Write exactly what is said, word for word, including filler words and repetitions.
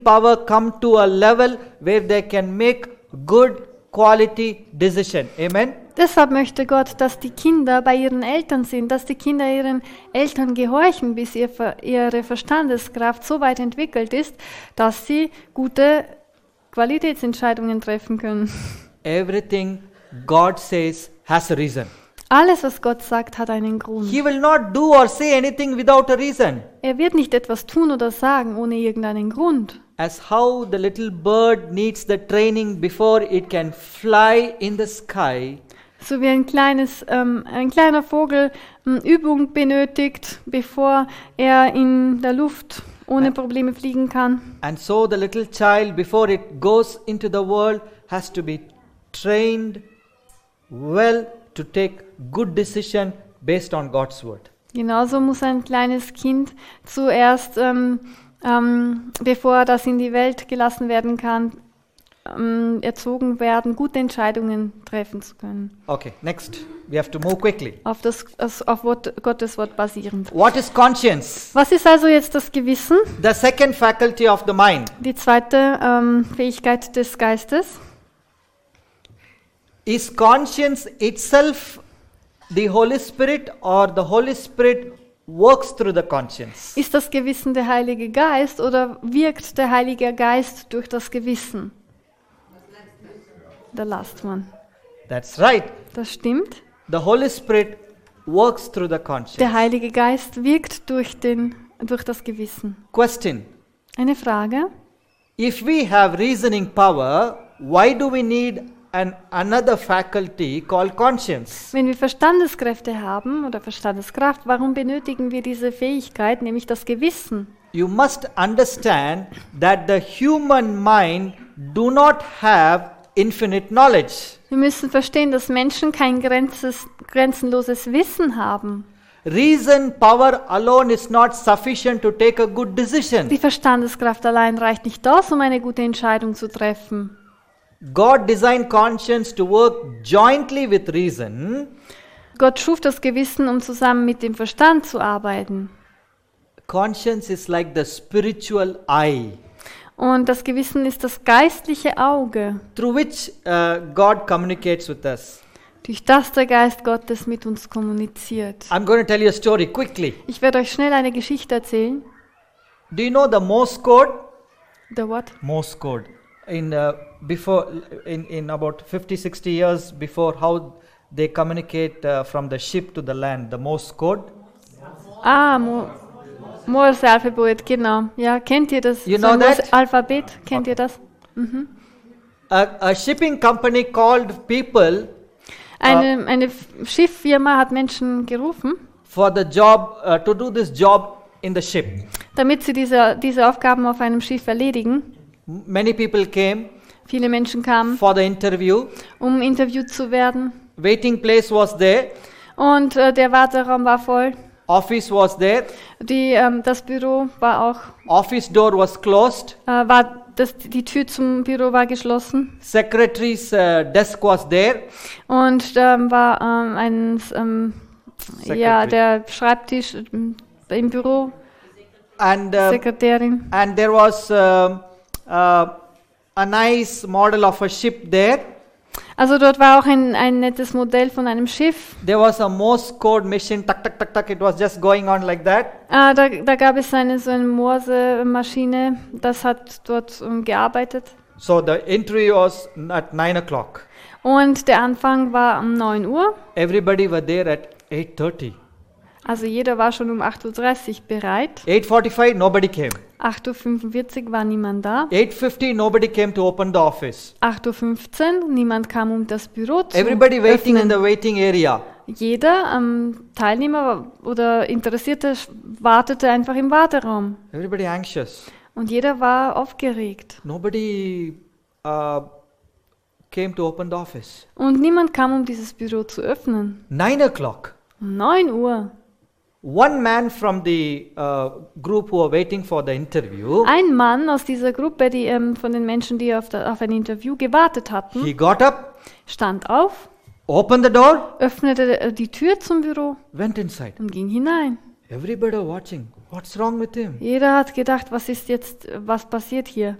power come to a level where they can make good quality decision. Amen. Deshalb möchte Gott, dass die Kinder bei ihren Eltern sind, dass die Kinder ihren Eltern gehorchen, bis ihr, ihre Verstandeskraft so weit entwickelt ist, dass sie gute Qualitätsentscheidungen treffen können. Everything God says has a reason. Alles, was Gott sagt, hat einen Grund. He will not do or say anything without a reason. Er wird nicht etwas tun oder sagen ohne irgendeinen Grund. As how the little bird needs the training before it can fly in the sky. So wie ein kleines, ähm, ein kleiner Vogel ähm, Übung benötigt, bevor er in der Luft ohne Probleme fliegen kann. And so the little child, before it goes into the world, has to be trained well to take good decision based on God's word. Genauso muss ein kleines Kind zuerst, ähm, ähm, bevor das in die Welt gelassen werden kann, ähm, erzogen werden, gute Entscheidungen treffen zu können. Okay, next. We have to move quickly. Auf, das, auf Wort, Gottes Wort basierend. What is conscience? Was ist also jetzt das Gewissen? The second faculty of the mind. Die zweite ähm, Fähigkeit des Geistes. Is conscience itself the Holy Spirit or the Holy Spirit works through the conscience? Ist das Gewissen der Heilige Geist oder wirkt der Heilige Geist durch das Gewissen? The last one. That's right. Das stimmt. The Holy Spirit works through the conscience. Der Heilige Geist wirkt durch, den, durch das Gewissen. Question. Eine Frage. If we have reasoning power, why do we need an another faculty called conscience? Wenn wir Verstandeskräfte haben oder Verstandeskraft, warum benötigen wir diese Fähigkeit, nämlich das Gewissen? You must understand that the human mind do not have infinite knowledge. Wir müssen verstehen, dass Menschen kein grenzes, grenzenloses Wissen haben. Reason power alone is not sufficient to take a good decision. Die Verstandeskraft allein reicht nicht aus, um eine gute Entscheidung zu treffen. God designed conscience to work jointly with reason. Gott schuf das Gewissen, um zusammen mit dem Verstand zu arbeiten. Conscience is like the spiritual eye. Und das Gewissen ist das geistliche Auge, through which uh, God communicates with us. durch das der Geist Gottes mit uns kommuniziert. I'm going to tell you a story quickly. Ich werde euch schnell eine Geschichte erzählen. Do you know the Morse code? The what? Morse code. In uh, before in in about fifty sixty years before, how they communicate uh, from the ship to the land, the Morse code. Ah, Mo Morse-Alphabet, genau. Ja, kennt ihr das? You so know ein that? Morse-Alphabet, kennt ihr das? Mhm. A, a shipping company called people Eine, eine Schifffirma hat Menschen gerufen, for the job uh, to do this job in the ship. damit sie diese, diese Aufgaben auf einem Schiff erledigen. M- Many people came Viele Menschen kamen, for the interview. um interviewt zu werden. Waiting place was there. Und äh, der Warteraum war voll. Office was there. Die, ähm, das Büro war auch, Office door was closed. äh, war das, die Tür zum Büro war geschlossen. Secretary's uh, desk was there. Und ähm, war ähm, ein, ähm, ja, Secretary. der Schreibtisch ähm, im Büro, And uh, Sekretärin. and there was um, uh, a nice model of a ship there. Also dort war auch ein, ein nettes Modell von einem Schiff. There was a Morse code machine. Tuck tuck tuck tuck. It was just going on like that. Ah, da, da gab es eine so eine Morse-Maschine, das hat dort ähm, gearbeitet. So the interview was at nine o'clock. Und der Anfang war um neun Uhr. Everybody were there at eight thirty. Also jeder war schon um acht Uhr dreißig bereit. eight forty-five, nobody came. acht Uhr fünfundvierzig war niemand da. eight fifty, nobody came to open the office. acht Uhr fünfzehn, niemand kam, um das Büro zu Everybody waiting in öffnen. the waiting area. Jeder ähm, Teilnehmer oder Interessierte sch- wartete einfach im Warteraum. Everybody anxious. Und jeder war aufgeregt. Nobody uh, came to open the office. Und niemand kam, um dieses Büro zu öffnen. nine o'clock. Um neun Uhr. One man from the uh, group who were waiting for the interview, Ein Mann aus dieser Gruppe, die, ähm, von den Menschen, die auf, der, auf ein Interview gewartet hatten, he got up, stand auf, opened the door, öffnete äh, die Tür zum Büro went inside. und ging hinein. Everybody watching. What's wrong with him? Jeder hat gedacht, was ist jetzt, was passiert hier?